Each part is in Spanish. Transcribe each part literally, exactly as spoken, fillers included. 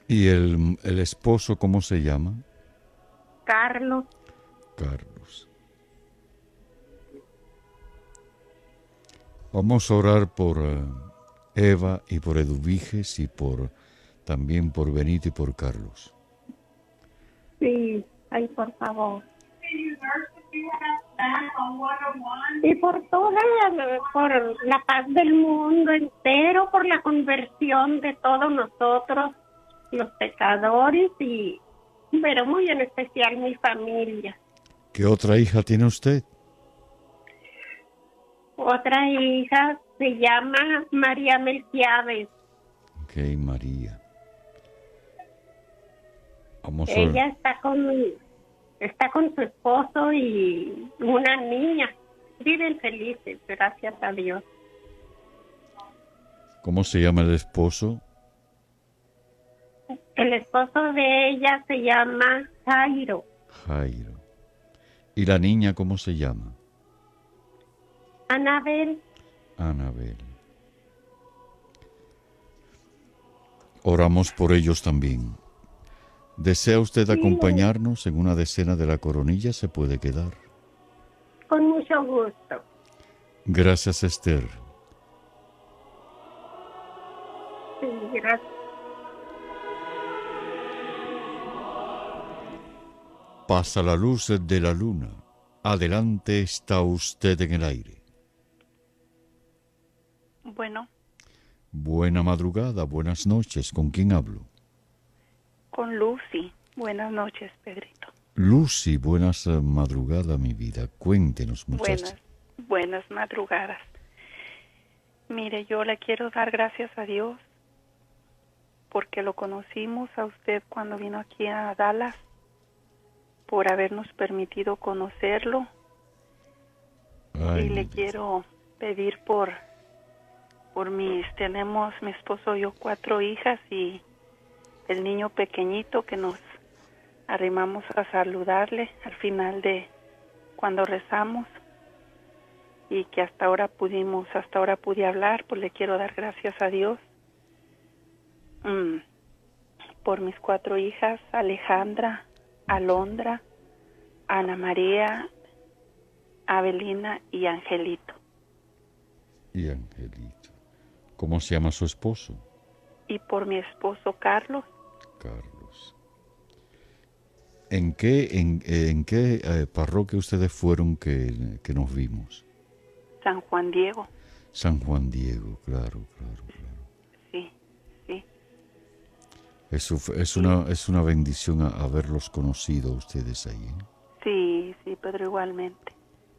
¿Y el, el esposo cómo se llama? Carlos. Carlos. Vamos a orar por uh, Eva y por Eduviges y por también por Benito y por Carlos. Sí, ay, por favor. Y por toda la, por la paz del mundo entero, por la conversión de todos nosotros, los pecadores, y pero muy en especial mi familia. ¿Qué otra hija tiene usted? Otra hija se llama María Melquiades. Ok, María. Vamos a Ella está con está con su esposo y una niña. Viven felices, gracias a Dios. ¿Cómo se llama el esposo? El esposo de ella se llama Jairo. Jairo. ¿Y la niña cómo se llama? Anabel. Anabel. Oramos por ellos también. ¿Desea usted Sí, acompañarnos en una decena de la coronilla? Se puede quedar. con mucho gusto. Gracias, Esther. Sí, gracias. Pasa la luz de la luna. Adelante está usted en el aire. Bueno, Buena madrugada, buenas noches. ¿Con quién hablo? con Lucy. Buenas noches, Pedrito. Lucy, buenas eh, madrugadas, mi vida. Cuéntenos, muchacha. Buenas, buenas madrugadas. Mire, yo le quiero dar gracias a Dios porque lo conocimos a usted cuando vino aquí a Dallas, por habernos permitido conocerlo. Ay, Y mi le vida. quiero pedir por, por mis, tenemos mi esposo y yo cuatro hijas y el niño pequeñito que nos arrimamos a saludarle al final de cuando rezamos y que hasta ahora pudimos, hasta ahora pude hablar, pues le quiero dar gracias a Dios mm, por mis cuatro hijas, Alejandra, Alondra, Ana María, Abelina y Angelito. Y Angelito. ¿Cómo se llama su esposo? Y por mi esposo Carlos, Carlos. ¿En qué, en, en qué eh, parroquia ustedes fueron que, que nos vimos? San Juan Diego. San Juan Diego, claro, claro, claro. Sí, sí. Eso fue- es, una, es una bendición a- haberlos conocido a ustedes ahí. ¿eh? Sí, sí, Pedro, igualmente.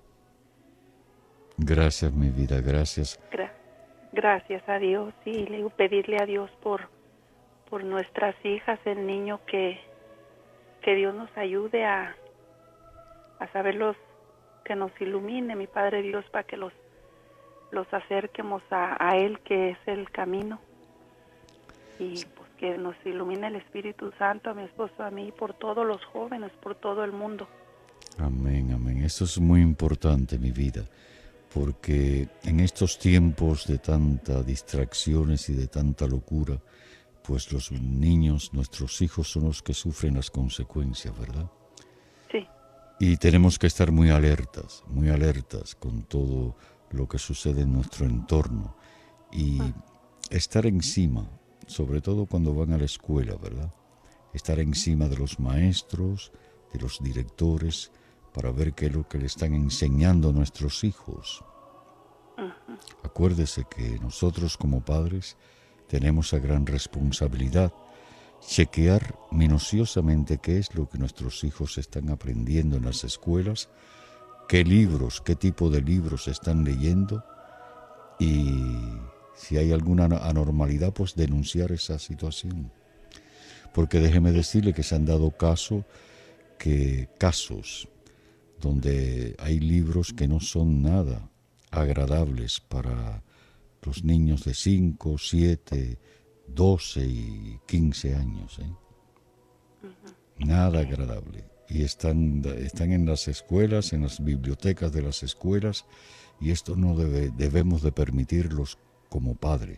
Gracias, mi vida, gracias. Gra- gracias a Dios, sí, le digo pedirle a Dios por, por nuestras hijas, el niño, que, que Dios nos ayude a, a saberlos, que nos ilumine, mi Padre Dios, para que los, los acerquemos a, a Él, que es el camino. Y pues que nos ilumine el Espíritu Santo, a mi esposo, a mí, por todos los jóvenes, por todo el mundo. Amén, amén. Eso es muy importante, mi vida, porque en estos tiempos de tantas distracciones y de tanta locura, pues los niños, nuestros hijos, son los que sufren las consecuencias, ¿verdad? Sí, Y tenemos que estar muy alertas, muy alertas con todo lo que sucede en nuestro entorno y estar encima, sobre todo cuando van a la escuela, ¿verdad? Estar encima de los maestros, de los directores, para ver qué es lo que le están enseñando a nuestros hijos. uh-huh. Acuérdese que nosotros como padres tenemos la gran responsabilidad chequear minuciosamente qué es lo que nuestros hijos están aprendiendo en las escuelas, qué libros, qué tipo de libros están leyendo y si hay alguna anormalidad, pues denunciar esa situación. Porque déjeme decirle que se han dado caso, que, casos donde hay libros que no son nada agradables para los niños de cinco, siete, doce y quince años. ¿eh? Uh-huh. Nada agradable. Y están, están en las escuelas, en las bibliotecas de las escuelas, y esto no debe, debemos de permitirlos como padre.